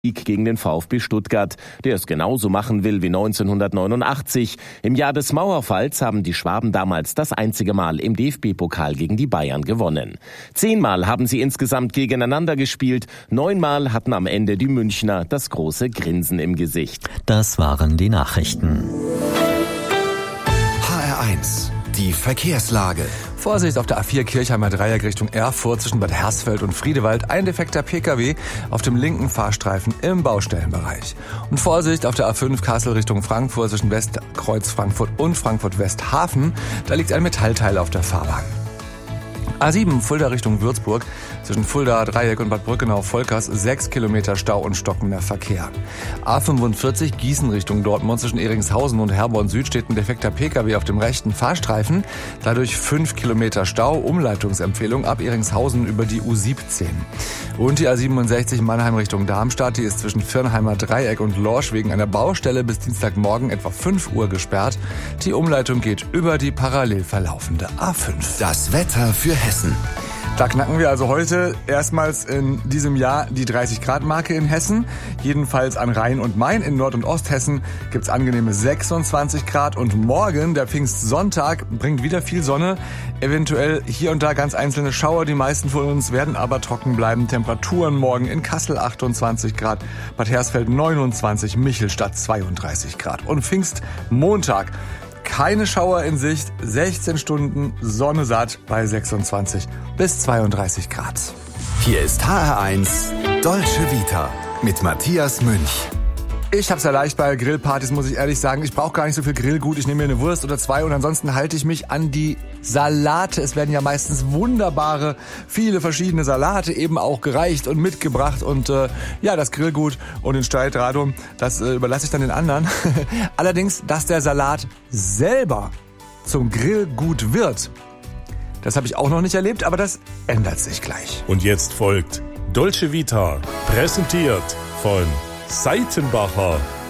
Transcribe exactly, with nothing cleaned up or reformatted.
Sieg gegen den VfB Stuttgart, der es genauso machen will wie neunzehnhundertneunundachtzig. Im Jahr des Mauerfalls haben die Schwaben damals das einzige Mal im D F B-Pokal gegen die Bayern gewonnen. Zehnmal haben sie insgesamt gegeneinander gespielt, neunmal hatten am Ende die Münchner das große Grinsen im Gesicht. Das waren die Nachrichten. H R eins, die Verkehrslage. Vorsicht auf der A vier Kirchheimer Dreieck Richtung Erfurt zwischen Bad Hersfeld und Friedewald. Ein defekter Pkw auf dem linken Fahrstreifen im Baustellenbereich. Und Vorsicht auf der A fünf Kassel Richtung Frankfurt zwischen Westkreuz Frankfurt und Frankfurt-Westhafen. Da liegt ein Metallteil auf der Fahrbahn. A sieben Fulda Richtung Würzburg zwischen Fulda Dreieck und Bad Brückenau-Volkers sechs Kilometer Stau und stockender Verkehr. A fünfundvierzig Gießen Richtung Dortmund zwischen Eringshausen und Herborn Süd steht ein defekter Pkw auf dem rechten Fahrstreifen. Dadurch fünf Kilometer Stau, Umleitungsempfehlung ab Eringshausen über die U siebzehn. Und die A siebenundsechzig Mannheim Richtung Darmstadt, die ist zwischen Firnheimer Dreieck und Lorsch wegen einer Baustelle bis Dienstagmorgen etwa fünf Uhr gesperrt. Die Umleitung geht über die parallel verlaufende A fünf. Das Wetter für Hessen. Da knacken wir also heute erstmals in diesem Jahr die dreißig Grad Marke in Hessen. Jedenfalls an Rhein und Main. In Nord- und Osthessen gibt's angenehme sechsundzwanzig Grad. Und morgen, der Pfingstsonntag, bringt wieder viel Sonne. Eventuell hier und da ganz einzelne Schauer. Die meisten von uns werden aber trocken bleiben. Temperaturen morgen in Kassel achtundzwanzig Grad, Bad Hersfeld neunundzwanzig, Michelstadt zweiunddreißig Grad. Und Pfingstmontag. Keine Schauer in Sicht, sechzehn Stunden Sonne satt bei sechsundzwanzig bis zweiunddreißig Grad. Hier ist H R eins Dolce Vita mit Matthias Münch. Ich hab's ja leicht bei Grillpartys, muss ich ehrlich sagen. Ich brauche gar nicht so viel Grillgut. Ich nehme mir eine Wurst oder zwei und ansonsten halte ich mich an die Salate. Es werden ja meistens wunderbare, viele verschiedene Salate eben auch gereicht und mitgebracht. Und äh, ja, das Grillgut und den Streitradio, das äh, überlasse ich dann den anderen. Allerdings, dass der Salat selber zum Grillgut wird, das habe ich auch noch nicht erlebt, aber das ändert sich gleich. Und jetzt folgt Dolce Vita, präsentiert von Seitenbacher.